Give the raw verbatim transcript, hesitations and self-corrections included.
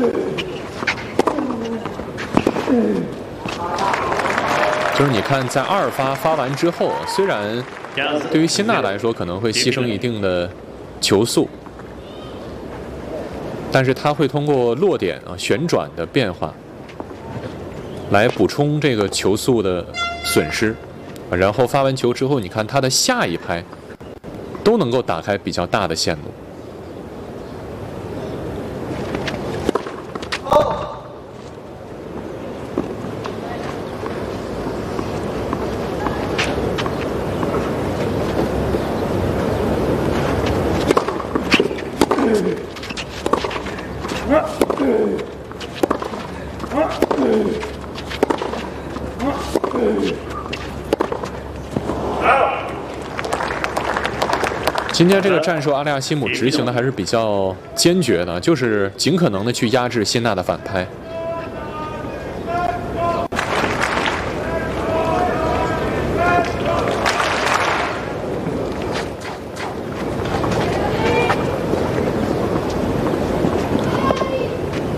就是你看，在二发发完之后，虽然对于辛纳来说可能会牺牲一定的球速，但是他会通过落点啊旋转的变化来补充这个球速的损失，然后发完球之后，你看他的下一拍都能够打开比较大的线路。今天这个战术，阿利亚西姆执行的还是比较坚决的，就是尽可能的去压制辛纳的反拍。